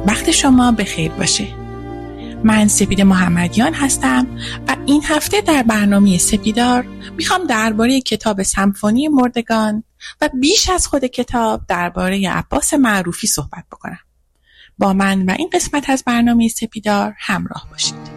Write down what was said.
وقت شما بخیر باشه. من سپید محمدیان هستم و این هفته در برنامه سپیدار میخوام درباره کتاب سمفونی مردگان و بیش از خود کتاب درباره عباس معروفی صحبت بکنم. با من و این قسمت از برنامه سپیدار همراه باشید.